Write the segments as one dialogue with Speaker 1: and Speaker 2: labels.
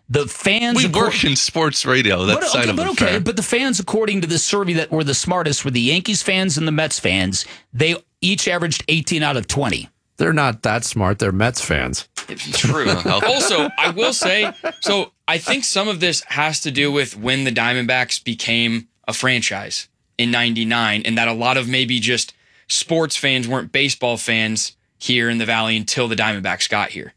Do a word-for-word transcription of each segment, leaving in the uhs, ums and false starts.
Speaker 1: The fans...
Speaker 2: We work in sports radio. That's
Speaker 1: but,
Speaker 2: sign
Speaker 1: okay,
Speaker 2: of
Speaker 1: but
Speaker 2: a
Speaker 1: okay,
Speaker 2: fair.
Speaker 1: but the fans, according to this survey that were the smartest, were the Yankees fans and the Mets fans. They each averaged eighteen out of twenty.
Speaker 3: They're not that smart. They're Mets fans.
Speaker 4: It's true. Also, I will say, so I think some of this has to do with when the Diamondbacks became a franchise in ninety-nine, and that a lot of maybe just sports fans weren't baseball fans here in the Valley until the Diamondbacks got here.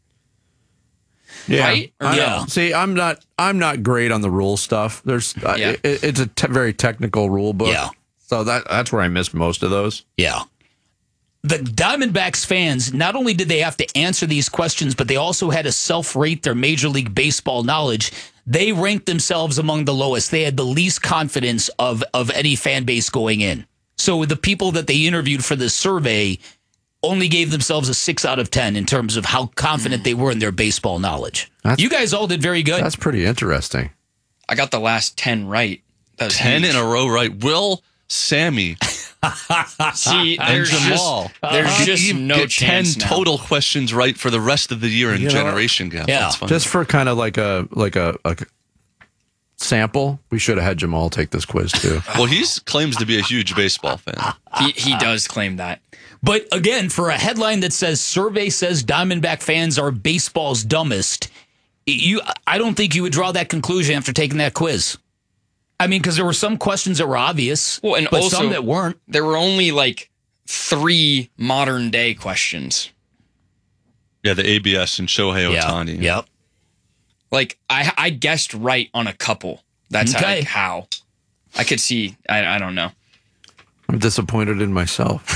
Speaker 3: Yeah.
Speaker 4: Right? Or
Speaker 3: I
Speaker 4: no?
Speaker 3: know. See, I'm not. I'm not great on the rule stuff. There's. Uh,
Speaker 4: Yeah.
Speaker 3: it, it's a te- very technical rule book.
Speaker 1: Yeah.
Speaker 3: So that that's where I missed most of those.
Speaker 1: Yeah. The Diamondbacks fans, not only did they have to answer these questions, but they also had to self-rate their Major League Baseball knowledge. They ranked themselves among the lowest. They had the least confidence of, of any fan base going in. So the people that they interviewed for this survey only gave themselves a six out of ten in terms of how confident they were in their baseball knowledge.
Speaker 3: That's-
Speaker 1: You guys all did very good.
Speaker 3: That's pretty interesting.
Speaker 4: I got the last ten right. That was
Speaker 2: Ten
Speaker 4: huge.
Speaker 2: in a row, right? Will, Sammy,
Speaker 4: See,
Speaker 2: and
Speaker 4: there's
Speaker 2: Jamal.
Speaker 4: just, there's
Speaker 2: You-
Speaker 4: just
Speaker 2: you
Speaker 4: no
Speaker 2: get
Speaker 4: chance
Speaker 2: ten
Speaker 4: now.
Speaker 2: total questions right for the rest of the year in
Speaker 3: You know,
Speaker 2: Generation Gap.
Speaker 1: yeah.
Speaker 2: That's fun.
Speaker 3: Just for kind of like a like a, a sample, we should have had Jamal take this quiz too.
Speaker 2: well, he claims to be a huge baseball fan.
Speaker 4: He, he does claim that.
Speaker 1: But again, for a headline that says survey says Diamondback fans are baseball's dumbest, you I don't think you would draw that conclusion after taking that quiz. I mean, because there were some questions that were obvious,
Speaker 4: Well, and
Speaker 1: but
Speaker 4: also,
Speaker 1: some that weren't.
Speaker 4: There were only like three modern day questions.
Speaker 2: Yeah, the A B S and Shohei
Speaker 1: Yeah.
Speaker 2: Ohtani.
Speaker 1: Yep.
Speaker 4: Like I I guessed right on a couple. That's
Speaker 1: Okay.
Speaker 4: how, how. I could see. I, I don't know.
Speaker 3: I'm disappointed in myself.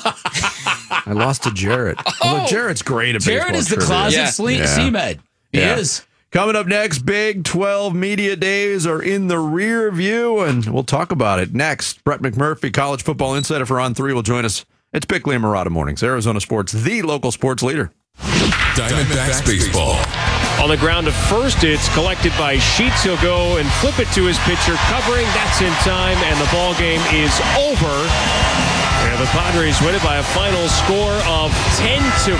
Speaker 3: I lost to Jarrett. Although Jarrett's great at
Speaker 1: Jared
Speaker 3: baseball
Speaker 1: is the
Speaker 3: trivia.
Speaker 1: closet
Speaker 4: Yeah.
Speaker 1: sleep
Speaker 3: Yeah.
Speaker 1: C-Med. He
Speaker 3: Yeah.
Speaker 1: is.
Speaker 3: Coming up next, Big twelve Media Days are in the rear view, and we'll talk about it next. Brett McMurphy, College Football Insider for On three, will join us. It's Bickley and Murata Mornings, Arizona Sports, the local sports leader.
Speaker 5: Diamondbacks baseball.
Speaker 6: On the ground to first, it's collected by Sheets. He'll go and flip it to his pitcher, covering. That's in time, and the ball game is over. And the Padres win it by a final score of ten to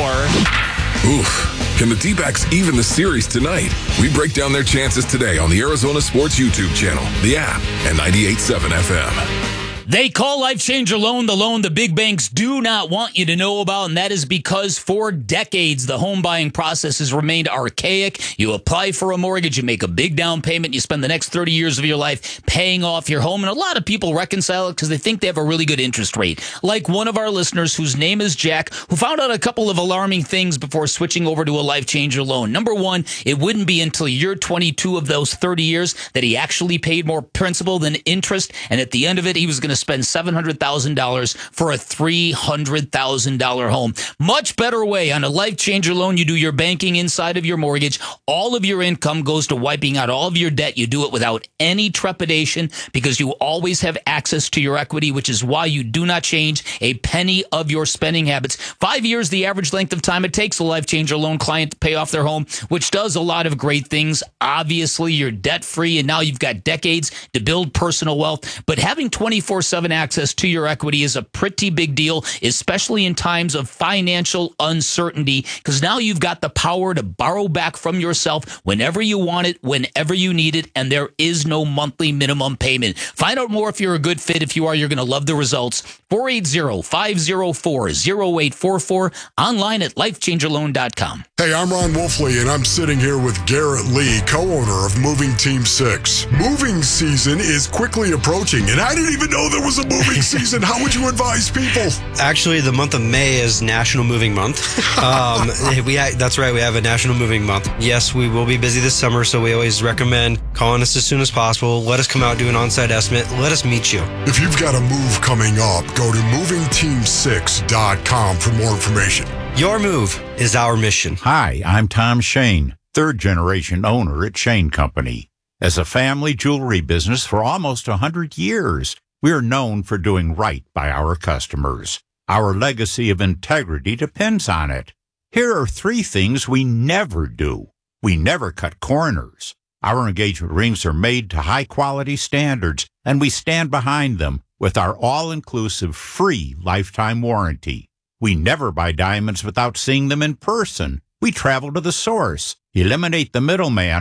Speaker 6: four.
Speaker 5: Oof. Can the D-backs even the series tonight? We break down their chances today on the Arizona Sports YouTube channel, the app, and ninety-eight point seven F M.
Speaker 1: They call Life Changer Loan the loan the big banks do not want you to know about, and that is because for decades, the home buying process has remained archaic. You apply for a mortgage, you make a big down payment, you spend the next thirty years of your life paying off your home, and a lot of people reconcile it because they think they have a really good interest rate. Like one of our listeners whose name is Jack, who found out a couple of alarming things before switching over to a Life Changer Loan. Number one, it wouldn't be until year twenty-two of those thirty years that he actually paid more principal than interest, and at the end of it, he was going to spend seven hundred thousand dollars for a three hundred thousand dollars home. Much better way. On a Life Changer Loan, you do your banking inside of your mortgage. All of your income goes to wiping out all of your debt. You do it without any trepidation because you always have access to your equity, which is why you do not change a penny of your spending habits. Five years, the average length of time it takes a Life Changer Loan client to pay off their home, which does a lot of great things. Obviously, you're debt-free, and now you've got decades to build personal wealth. But having twenty-four seven access to your equity is a pretty big deal, especially in times of financial uncertainty, because now you've got the power to borrow back from yourself whenever you want it, whenever you need it, and there is no monthly minimum payment. Find out more if you're a good fit. If you are, you're going to love the results. four eight zero, five zero four, zero eight four four, online at life changer loan dot com.
Speaker 7: Hey, I'm Ron Wolfley, and I'm sitting here with Garrett Lee, co-owner of Moving Team six. Moving season is quickly approaching, and I didn't even know there was a moving season. How would you advise people?
Speaker 8: Actually, the month of May is National Moving Month. Um, we ha- that's right, we have a National Moving Month. Yes, we will be busy this summer, so we always recommend calling us as soon as possible. Let us come out, do an on-site estimate. Let us meet you.
Speaker 7: If you've got a move coming up, go to moving team six dot com for more information.
Speaker 8: Your move is our mission.
Speaker 9: Hi, I'm Tom Shane, third-generation owner at Shane Company. As a family jewelry business for almost one hundred years, we're known for doing right by our customers. Our legacy of integrity depends on it. Here are three things we never do. We never cut corners. Our engagement rings are made to high-quality standards, and we stand behind them with our all-inclusive free lifetime warranty. We never buy diamonds without seeing them in person. We travel to the source, eliminate the middleman,